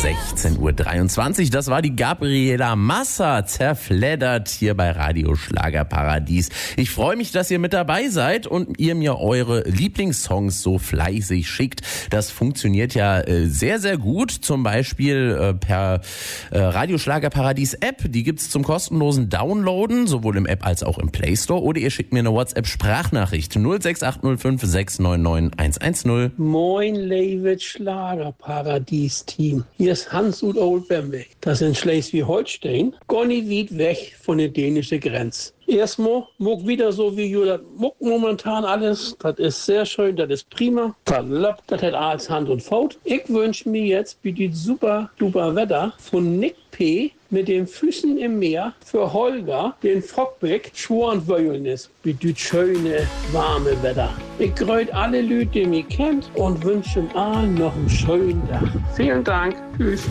16:23 Uhr. Das war die Gabriela Massa, zerfleddert hier bei Radio Schlagerparadies. Ich freue mich, dass ihr mit dabei seid und ihr mir eure Lieblingssongs so fleißig schickt. Das funktioniert ja sehr, sehr gut. Zum Beispiel per Radio Schlagerparadies App. Die gibt's zum kostenlosen Downloaden, sowohl im App als auch im Play Store. Oder ihr schickt mir eine WhatsApp-Sprachnachricht 06805 699 110. Moin, Levet Schlagerparadies-Team. Hier ist Hans-Ud Oldbemweg. Das ist in Schleswig-Holstein. Gar nicht weit weg von der dänischen Grenze. Erstmal muck wieder so wie Judas muck momentan alles. Das ist sehr schön, das ist prima. Das hat alles Hand und Fuß. Ich wünsche mir jetzt wie die super duper Wetter von Nick P. mit den Füßen im Meer für Holger, den Fockbeck, Schworenwöllnis, wie die schöne, warme Wetter. Ich grüße alle Leute, die mich kennt und wünsche allen noch einen schönen Tag. Vielen Dank. Tschüss.